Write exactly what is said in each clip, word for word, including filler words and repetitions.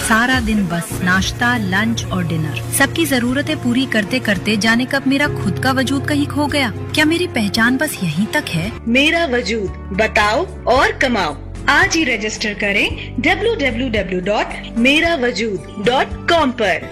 सारा दिन बस नाश्ता, लंच और डिनर, सबकी जरूरतें पूरी करते करते जाने कब मेरा खुद का वजूद कहीं खो गया। क्या मेरी पहचान बस यहीं तक है? मेरा वजूद, बताओ और कमाओ। आज ही रजिस्टर करें डब्ल्यू डब्ल्यू डब्ल्यू डॉट मेरा वजूद डॉट कॉम पर।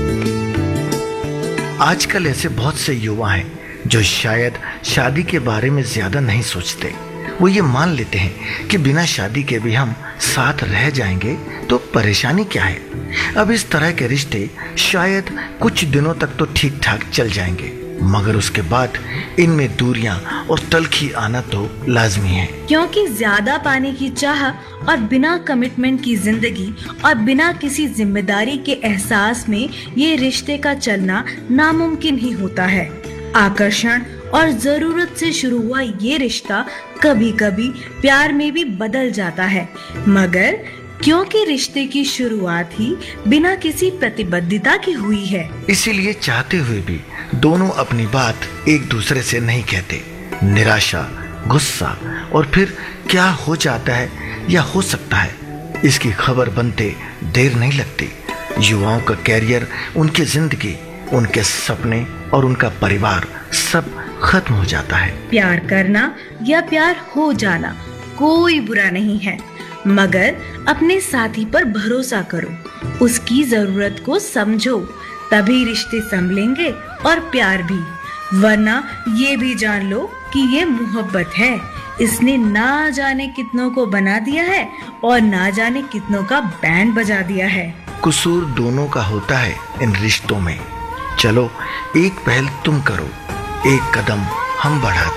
आजकल ऐसे बहुत से युवा हैं जो शायद शादी के बारे में ज्यादा नहीं सोचते। वो ये मान लेते हैं कि बिना शादी के भी हम साथ रह जाएंगे तो परेशानी क्या है। अब इस तरह के रिश्ते शायद कुछ दिनों तक तो ठीक ठाक चल जाएंगे, मगर उसके बाद इनमें दूरियां और तलखी आना तो लाजमी है। क्योंकि ज्यादा पाने की चाह और बिना कमिटमेंट की जिंदगी और बिना किसी जिम्मेदारी के एहसास में ये रिश्ते का चलना नामुमकिन ही होता है। आकर्षण और जरूरत से शुरू हुआ ये रिश्ता कभी कभी प्यार में भी बदल जाता है, मगर क्योंकि रिश्ते की शुरुआत ही बिना किसी प्रतिबद्धता की हुई है, इसीलिए चाहते हुए भी दोनों अपनी बात एक दूसरे से नहीं कहते। निराशा, गुस्सा और फिर क्या हो जाता है या हो सकता है, इसकी खबर बनते देर नहीं लगती। युवाओं का कैरियर, उनकी जिंदगी, उनके सपने और उनका परिवार सब खत्म हो जाता है। प्यार करना या प्यार हो जाना कोई बुरा नहीं है, मगर अपने साथी पर भरोसा करो, उसकी जरूरत को समझो, तभी रिश्ते संभलेंगे और प्यार भी। वरना ये भी जान लो कि ये मोहब्बत है, इसने ना जाने कितनों को बना दिया है और ना जाने कितनों का बैंड बजा दिया है। कसूर दोनों का होता है इन रिश्तों में। चलो एक पहल तुम करो, एक कदम हम बढ़ाते